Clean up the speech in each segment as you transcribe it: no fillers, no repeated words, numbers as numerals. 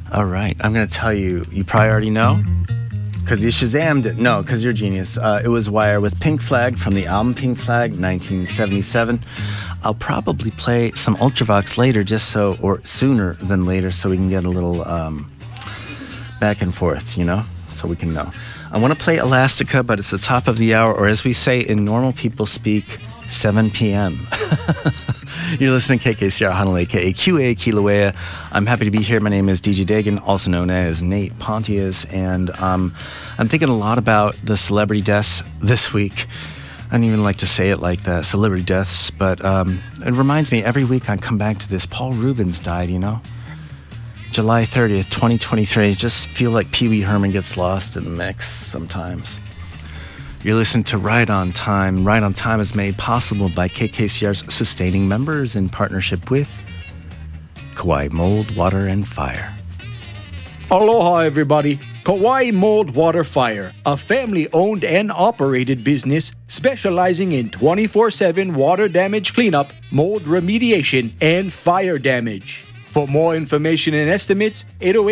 All right. I'm going to tell you, you probably already know, because you Shazammed it. No, because you're a genius. It was Wire with Pink Flag from the album Pink Flag, 1977. I'll probably play some Ultravox later, or sooner than later, so we can get a little back and forth, so we can know. I want to play Elastica, but it's the top of the hour, or as we say in normal people speak, 7 p.m. You're listening to KKCR Honolulu, KAQA, Kilauea. I'm happy to be here. My name is DJ Dagan, also known as Nate Pontius, and I'm thinking a lot about the celebrity deaths this week. I don't even like to say it like that, celebrity deaths, but it reminds me, every week I come back to this. Paul Rubens died, July 30th, 2023. I just feel like Pee Wee Herman gets lost in the mix sometimes. You're listening to Right on Time. Right on Time is made possible by KKCR's sustaining members in partnership with Kauai Mold, Water, and Fire. Aloha, everybody. Kauai Mold, Water, Fire, a family-owned and operated business specializing in 24/7 water damage cleanup, mold remediation, and fire damage. For more information and estimates,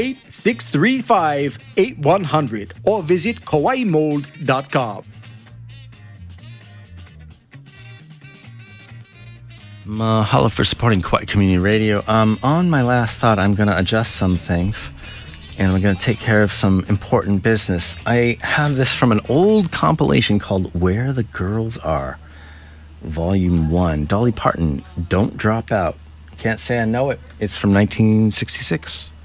808-635-8100 or visit kawaimold.com. Mahalo for supporting Kauai Community Radio. On my last thought, I'm going to adjust some things, and we're going to take care of some important business. I have this from an old compilation called Where the Girls Are, Volume 1. Dolly Parton, Don't Drop Out. Can't say I know it. It's from 1966.